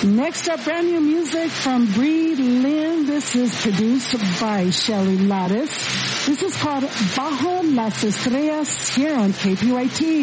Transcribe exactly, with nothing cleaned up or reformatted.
Next up, brand new music from Bree Lynn. This is produced by Shelly Lattice. This is called Bajo las Estrellas here on K P Y T.